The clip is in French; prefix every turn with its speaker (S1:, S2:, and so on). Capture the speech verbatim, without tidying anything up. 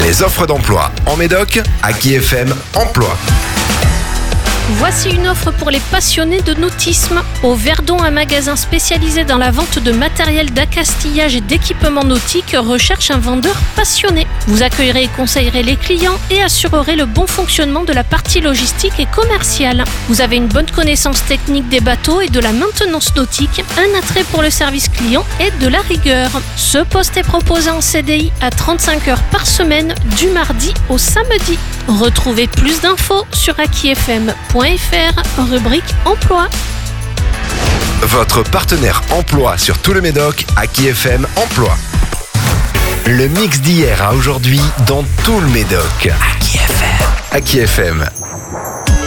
S1: Les offres d'emploi en Médoc, Aki F M Emploi.
S2: Voici une offre pour les passionnés de nautisme. Au Verdon, un magasin spécialisé dans la vente de matériel d'accastillage et d'équipements nautiques recherche un vendeur passionné. Vous accueillerez et conseillerez les clients et assurerez le bon fonctionnement de la partie logistique et commerciale. Vous avez une bonne connaissance technique des bateaux et de la maintenance nautique, un attrait pour le service client et de la rigueur. Ce poste est proposé en C D I à trente-cinq heures par semaine du mardi au samedi. Retrouvez plus d'infos sur aki f m point f r, rubrique emploi.
S1: Votre partenaire emploi sur tout le Médoc, Aki F M Emploi. Le mix d'hier à aujourd'hui dans tout le Médoc. Aki F M. Aki F M.